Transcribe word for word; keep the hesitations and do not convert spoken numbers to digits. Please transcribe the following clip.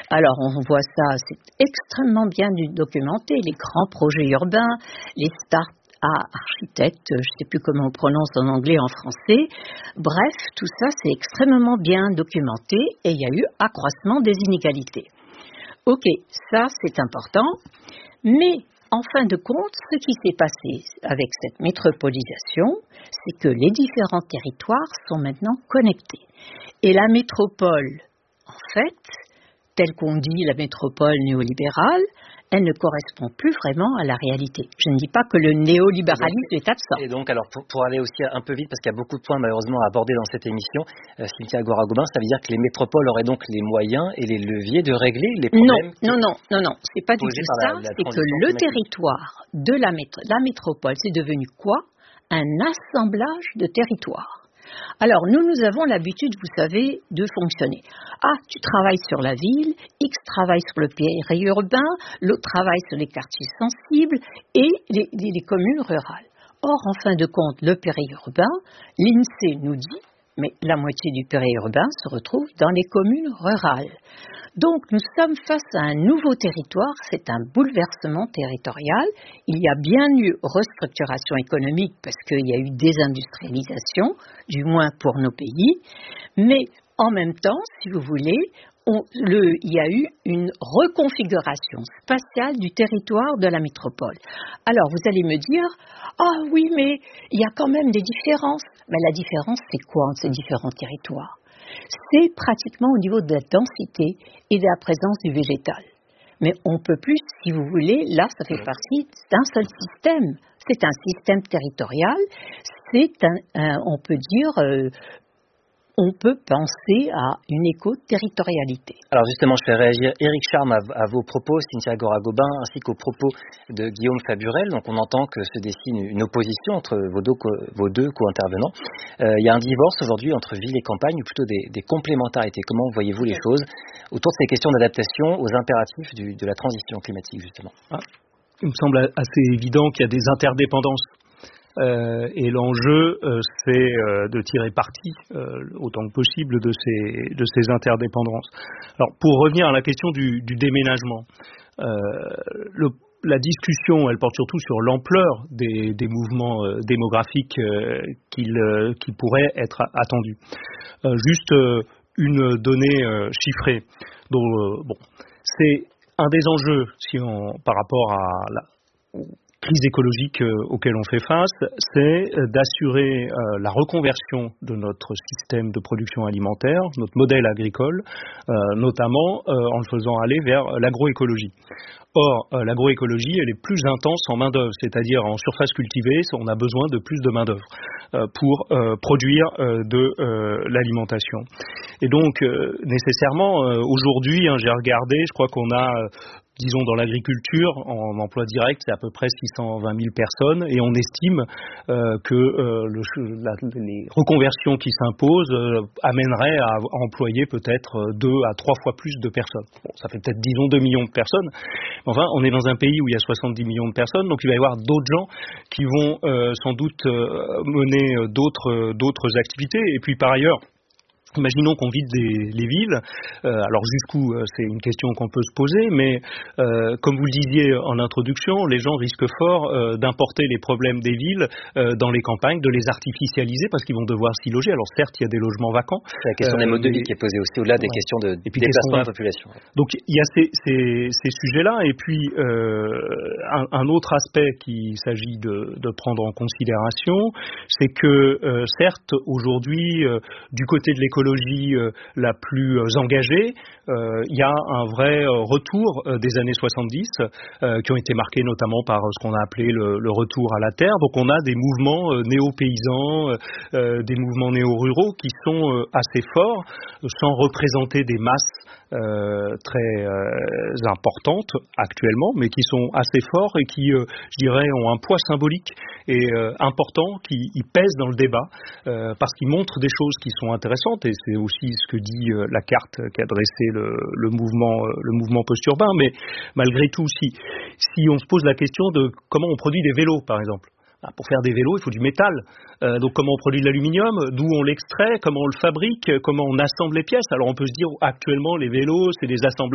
Alors, on voit ça, c'est extrêmement bien documenté, les grands projets urbains, les start à architectes, je ne sais plus comment on prononce en anglais, en français. Bref, tout ça, c'est extrêmement bien documenté et il y a eu accroissement des inégalités. Ok, ça, c'est important, mais en fin de compte, ce qui s'est passé avec cette métropolisation, c'est que les différents territoires sont maintenant connectés. Et la métropole, en fait, telle qu'on dit la métropole néolibérale, elle ne correspond plus vraiment à la réalité. Je ne dis pas que le néolibéralisme est absent. Et donc, alors, pour, pour aller aussi un peu vite, parce qu'il y a beaucoup de points malheureusement à aborder dans cette émission, euh, Cynthia Goragoben, ça veut dire que les métropoles auraient donc les moyens et les leviers de régler les problèmes. Non, non, non, non, non, c'est pas du tout ça. La, la c'est que le climatique. Territoire de la, métro- la métropole, c'est devenu quoi? Un assemblage de territoires. Alors, nous, nous avons l'habitude, vous savez, de fonctionner. Ah, tu travailles sur la ville, X travaille sur le périurbain, l'autre travaille sur les quartiers sensibles et les, les, les communes rurales. Or, en fin de compte, le périurbain, l'INSEE nous dit, mais la moitié du périurbain se retrouve dans les communes rurales. Donc, nous sommes face à un nouveau territoire, c'est un bouleversement territorial. Il y a bien eu restructuration économique parce qu'il y a eu désindustrialisation, du moins pour nos pays, mais en même temps, si vous voulez, on, le, il y a eu une reconfiguration spatiale du territoire de la métropole. Alors, vous allez me dire, ah oh, oui, mais il y a quand même des différences. Mais la différence, c'est quoi entre ces différents territoires? C'est pratiquement au niveau de la densité et de la présence du végétal. Mais on peut plus, si vous voulez, là, ça fait partie d'un seul système. C'est un système territorial, c'est un, un on peut dire, euh, on peut penser à une éco-territorialité. Alors justement, je fais réagir Éric Charme à, à vos propos, Cynthia Goragoben, ainsi qu'aux propos de Guillaume Faburel. Donc on entend que se dessine une opposition entre vos deux, vos deux co-intervenants. Euh, il y a un divorce aujourd'hui entre ville et campagne, ou plutôt des, des complémentarités. Comment voyez-vous les choses autour de ces questions d'adaptation aux impératifs du, de la transition climatique, justement? Ah, il me semble assez évident qu'il y a des interdépendances. Euh, et l'enjeu, euh, c'est euh, de tirer parti euh, autant que possible de ces, de ces interdépendances. Alors, pour revenir à la question du, du déménagement, euh, le, la discussion, elle porte surtout sur l'ampleur des, des mouvements euh, démographiques euh, qu'il, euh, qui pourraient être attendus. Euh, juste euh, une donnée euh, chiffrée. Donc, euh, bon, c'est un des enjeux, si on, par rapport à la crise écologique euh, auquel on fait face, c'est euh, d'assurer euh, la reconversion de notre système de production alimentaire, notre modèle agricole, euh, notamment euh, en le faisant aller vers l'agroécologie. Or, euh, l'agroécologie, elle est plus intense en main-d'œuvre, c'est-à-dire en surface cultivée, on a besoin de plus de main-d'œuvre euh, pour euh, produire euh, de euh, l'alimentation. Et donc, euh, nécessairement, euh, aujourd'hui, hein, j'ai regardé, je crois qu'on a euh, disons dans l'agriculture, en emploi direct, c'est à peu près six cent vingt mille personnes, et on estime euh, que euh, le, la, les reconversions qui s'imposent euh, amèneraient à, à employer peut-être deux à trois fois plus de personnes. Bon, ça fait peut-être, disons, deux millions de personnes. Enfin, on est dans un pays où il y a soixante-dix millions de personnes, donc il va y avoir d'autres gens qui vont euh, sans doute euh, mener d'autres, d'autres activités. Et puis par ailleurs, imaginons qu'on vide des, les villes, euh, alors jusqu'où, euh, c'est une question qu'on peut se poser, mais euh, comme vous le disiez en introduction, les gens risquent fort euh, d'importer les problèmes des villes euh, dans les campagnes, de les artificialiser parce qu'ils vont devoir s'y loger. Alors certes, il y a des logements vacants. C'est la question euh, des modes de vie qui est posée aussi au-delà des ouais. questions de et puis déplacement de la population. Donc il y a ces, ces, ces sujets-là, et puis euh, un, un autre aspect qu'il s'agit de, de prendre en considération, c'est que euh, certes, aujourd'hui, euh, du côté de l'écologie, Euh, la plus euh, engagée, euh, il y a un vrai euh, retour euh, des années soixante-dix euh, qui ont été marqués notamment par euh, ce qu'on a appelé le, le retour à la terre. Donc on a des mouvements euh, néo-paysans, euh, des mouvements néo-ruraux qui sont euh, assez forts, sans représenter des masses Euh, très euh, importantes actuellement, mais qui sont assez forts et qui, euh, je dirais, ont un poids symbolique et euh, important, qui y pèsent dans le débat, euh, parce qu'ils montrent des choses qui sont intéressantes, et c'est aussi ce que dit euh, la carte qu'a dressé le, le mouvement, euh, le mouvement post-urbain. Mais malgré tout, si, si on se pose la question de comment on produit des vélos, par exemple. Pour faire des vélos, il faut du métal. Euh, donc comment on produit de l'aluminium, d'où on l'extrait, comment on le fabrique, comment on assemble les pièces. Alors on peut se dire actuellement les vélos, c'est des assemblages